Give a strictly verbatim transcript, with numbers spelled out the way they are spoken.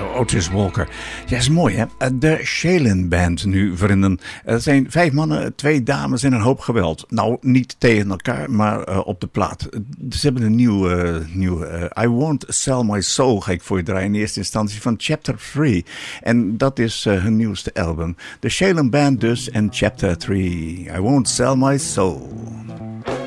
Otis Walker. Ja, is mooi hè. De Shaolin Band nu, vrienden. Het zijn vijf mannen, twee dames en een hoop geweld. Nou, niet tegen elkaar, maar uh, op de plaat. Ze hebben een nieuw, uh, nieuw uh, I Won't Sell My Soul ga ik voor je draaien in eerste instantie van Chapter drie. En dat is uh, hun nieuwste album. De Shaolin Band dus en Chapter drie. I Won't Sell My Soul.